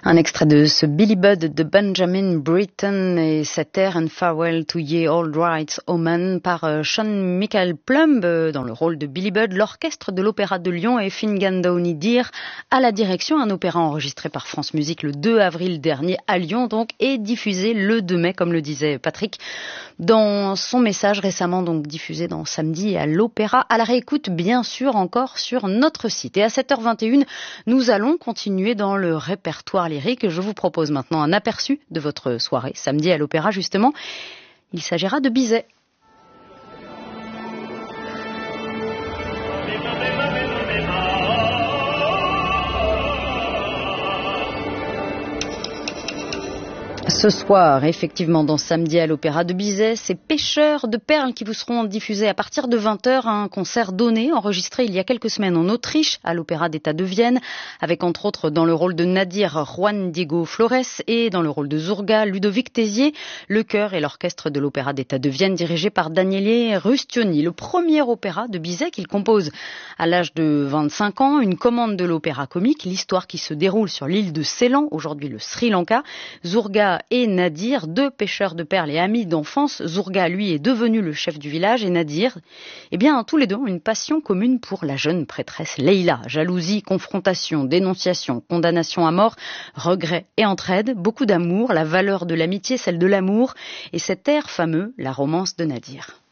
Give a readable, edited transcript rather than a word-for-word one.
Un extrait de ce Billy Budd de Benjamin Britten et cet air And Farewell to Ye Old Right Omen par Sean Michael Plumb dans le rôle de Billy Budd, l'orchestre de l'Opéra de Lyon et Finnegan Downey Dear à la direction, un opéra enregistré par France Musique le 2 avril dernier à Lyon donc et diffusé le 2 mai comme le disait Patrick dans son message récemment donc diffusé dans Samedi à l'Opéra, à la réécoute bien sûr encore sur notre site. Et à 7h21, nous allons continuer dans le répertoire lyrique. Je vous propose maintenant un aperçu de votre soirée samedi à l'Opéra justement. Il s'agira de Bizet. Ce soir, effectivement, dans Samedi à l'Opéra de Bizet, ces pêcheurs de perles qui vous seront diffusés à partir de 20h à un concert donné, enregistré il y a quelques semaines en Autriche, à l'Opéra d'État de Vienne, avec entre autres dans le rôle de Nadir, Juan Diego Flores et dans le rôle de Zurga, Ludovic Tézier, le chœur et l'orchestre de l'Opéra d'État de Vienne dirigé par Daniele Rustioni. Le premier opéra de Bizet qu'il compose à l'âge de 25 ans, une commande de l'opéra comique, l'histoire qui se déroule sur l'île de Ceylan, aujourd'hui le Sri Lanka. Zurga et Nadir, deux pêcheurs de perles et amis d'enfance. Zurga, lui, est devenu le chef du village et Nadir, eh bien, tous les deux ont une passion commune pour la jeune prêtresse Leïla. Jalousie, confrontation, dénonciation, condamnation à mort, regret et entraide, beaucoup d'amour, la valeur de l'amitié, celle de l'amour et cet air fameux, la romance de Nadir.